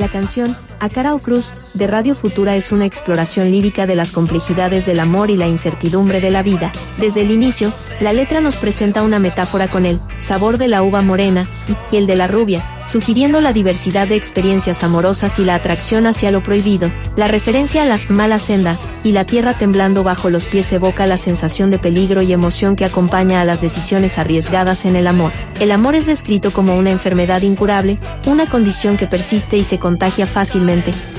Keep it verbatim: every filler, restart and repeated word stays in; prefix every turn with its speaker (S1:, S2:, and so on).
S1: La canción, A Cara o Cruz, de Radio Futura es una exploración lírica de las complejidades del amor y la incertidumbre de la vida. Desde el inicio, la letra nos presenta una metáfora con el sabor de la uva morena y el de la rubia, sugiriendo la diversidad de experiencias amorosas y la atracción hacia lo prohibido. La referencia a la mala senda y la tierra temblando bajo los pies evoca la sensación de peligro y emoción que acompaña a las decisiones arriesgadas en el amor. El amor es descrito como una enfermedad incurable, una condición que persiste y se contagia fácilmente,